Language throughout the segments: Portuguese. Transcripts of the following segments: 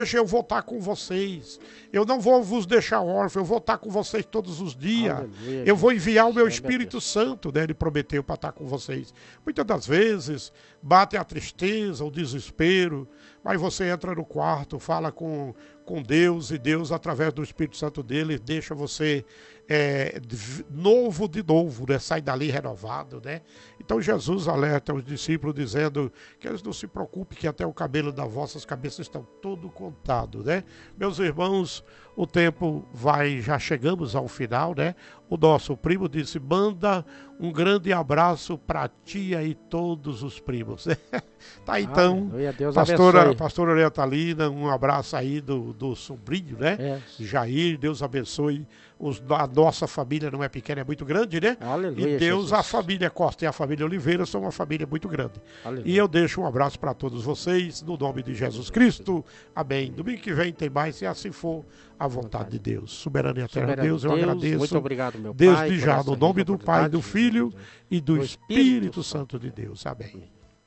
eu vou estar com vocês. Eu não vou vos deixar órfão, eu vou estar com vocês todos os dias. Aleluia, eu vou enviar o meu Jesus. Espírito Santo, né? Ele prometeu para estar com vocês. Muitas das vezes bate a tristeza, o desespero, mas você entra no quarto, fala com Deus, e Deus, através do Espírito Santo dele, deixa você novo de novo, né? Sai dali renovado, né? Então Jesus alerta os discípulos dizendo que eles não se preocupem, que até o cabelo das vossas cabeças estão todo contado, né? Meus irmãos, o tempo já chegamos ao final, né? O nosso primo disse, manda um grande abraço para a tia e todos os primos. Tá, então, Deus pastora Leotalina, um abraço aí do sobrinho, né? Jair, Deus abençoe. A nossa família não é pequena, é muito grande, né? Aleluia, e Deus, Jesus. A família Costa e a família Oliveira são uma família muito grande. Aleluia. E eu deixo um abraço para todos vocês, no nome de Jesus Cristo. Amém. Domingo que vem tem mais, se assim for a vontade de Deus. Soberano e eterno Deus, eu agradeço. Muito obrigado, meu Pai. Desde já, no nome do Pai, do Filho e do Espírito Santo de Deus. Amém.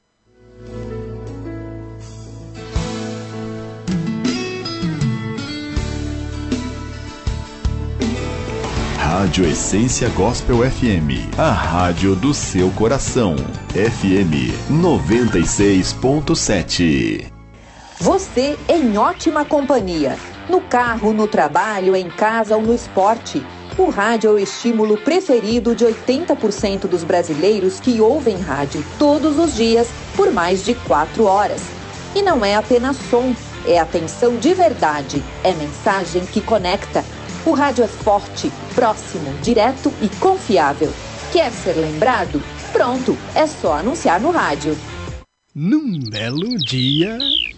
Rádio Essência Gospel FM, a rádio do seu coração. FM 96.7. Você em ótima companhia. No carro, no trabalho, em casa ou no esporte. O rádio é o estímulo preferido de 80% dos brasileiros que ouvem rádio todos os dias por mais de 4 horas. E não é apenas som, é atenção de verdade, é mensagem que conecta. O rádio é forte, próximo, direto e confiável. Quer ser lembrado? Pronto, é só anunciar no rádio. Num belo dia...